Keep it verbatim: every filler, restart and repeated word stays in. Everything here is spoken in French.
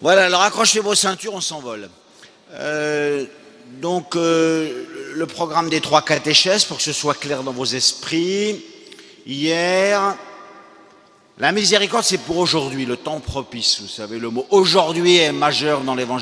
Voilà, alors accrochez vos ceintures, on s'envole. Euh, donc, euh, le programme des trois catéchèses, pour que ce soit clair dans vos esprits. Hier, la miséricorde, c'est pour aujourd'hui, le temps propice. Vous savez, le mot aujourd'hui est majeur dans l'évangile.